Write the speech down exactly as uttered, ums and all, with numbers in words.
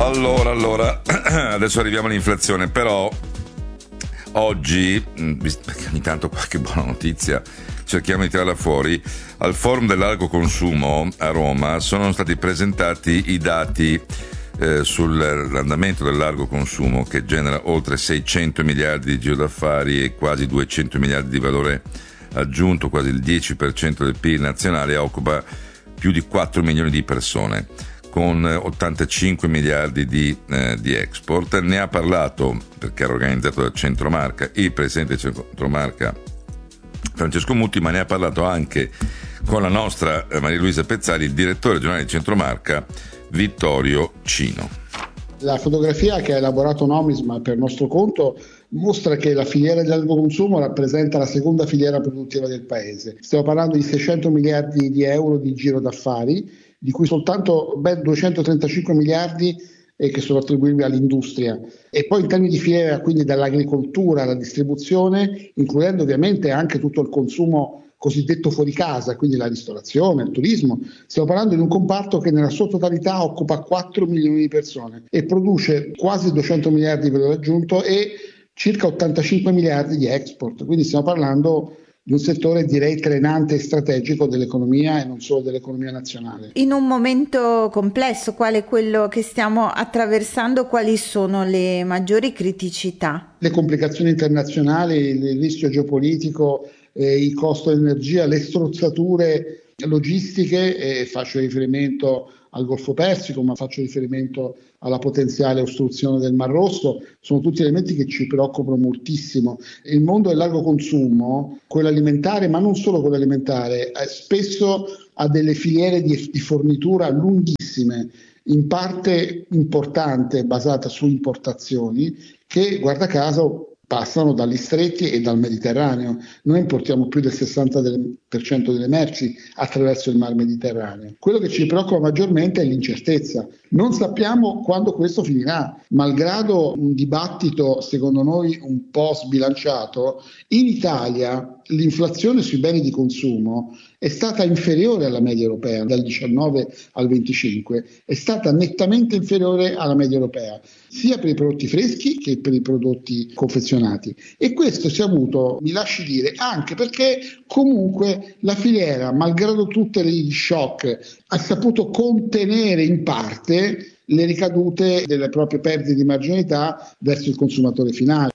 Allora, allora, adesso arriviamo all'inflazione, però oggi, perché ogni tanto qualche buona notizia cerchiamo di tirarla fuori, al forum del largo consumo a Roma sono stati presentati i dati eh, sull'andamento del largo consumo, che genera oltre seicento miliardi di giro d'affari e quasi duecento miliardi di valore aggiunto, quasi il dieci per cento del P I L nazionale, e occupa più di quattro milioni di persone, con ottantacinque miliardi di, eh, di export. Ne ha parlato, perché era organizzato da Centromarca, il presidente di Centromarca Francesco Mutti, ma ne ha parlato anche con la nostra eh, Maria Luisa Pezzali, il direttore generale di Centromarca Vittorio Cino. La fotografia che ha elaborato Nomisma per nostro conto mostra che la filiera del largo consumo rappresenta la seconda filiera produttiva del paese. Stiamo parlando di seicento miliardi di euro di giro d'affari, di cui soltanto ben duecentotrentacinque miliardi eh, che sono attribuibili all'industria. E poi in termini di filiera, quindi dall'agricoltura alla distribuzione, includendo ovviamente anche tutto il consumo cosiddetto fuori casa, quindi la ristorazione, il turismo. Stiamo parlando di un comparto che nella sua totalità occupa quattro milioni di persone e produce quasi duecento miliardi di valore aggiunto e circa ottantacinque miliardi di export. Quindi stiamo parlando di un settore, direi, trainante e strategico dell'economia e non solo dell'economia nazionale. In un momento complesso quale quello che stiamo attraversando, quali sono le maggiori criticità? Le complicazioni internazionali, il rischio geopolitico, eh, i costi dell'energia, le strozzature logistiche, eh, faccio riferimento al Golfo Persico, ma faccio riferimento alla potenziale ostruzione del Mar Rosso, sono tutti elementi che ci preoccupano moltissimo. Il mondo del largo consumo, quello alimentare, ma non solo quello alimentare, eh, spesso ha delle filiere di, di fornitura lunghissime, in parte importante, basata su importazioni, che guarda caso passano dagli stretti e dal Mediterraneo. Noi importiamo più del sessanta per cento delle merci attraverso il mar Mediterraneo. Quello che ci preoccupa maggiormente è l'incertezza. Non sappiamo quando questo finirà. Malgrado un dibattito, secondo noi, un po' sbilanciato, in Italia l'inflazione sui beni di consumo è stata inferiore alla media europea, dal diciannove al venticinque, è stata nettamente inferiore alla media europea, sia per i prodotti freschi che per i prodotti confezionati. E questo si è avuto, mi lasci dire, anche perché comunque la filiera, malgrado tutti gli shock, ha saputo contenere in parte le ricadute delle proprie perdite di marginalità verso il consumatore finale.